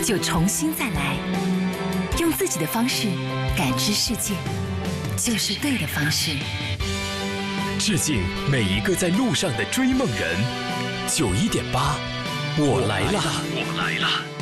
就重新再来，用自己的方式感知世界，就是对的方式。 致敬每一个在路上的追梦人。91.8，我来了，我来了。